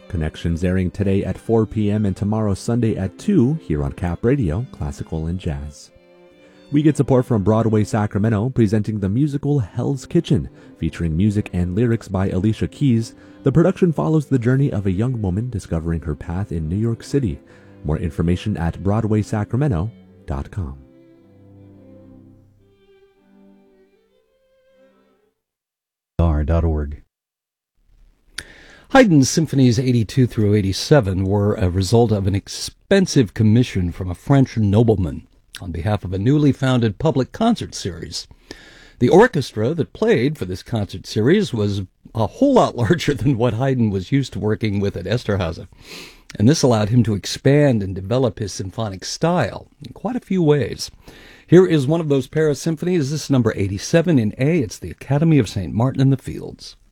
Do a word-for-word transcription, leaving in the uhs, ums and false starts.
Connections airing today at four p.m. and tomorrow Sunday at two here on Cap Radio, Classical and Jazz. We get support from Broadway Sacramento, presenting the musical Hell's Kitchen, featuring music and lyrics by Alicia Keys. The production follows the journey of a young woman discovering her path in New York City. More information at broadway sacramento dot com. r dot org. Haydn's Symphonies eighty-two through eighty-seven were a result of an expensive commission from a French nobleman on behalf of a newly founded public concert series. The orchestra that played for this concert series was a whole lot larger than what Haydn was used to working with at Esterhazy, and this allowed him to expand and develop his symphonic style in quite a few ways. Here is one of those Paris symphonies. This is number eighty-seven in A. It's the Academy of Saint Martin in the Fields.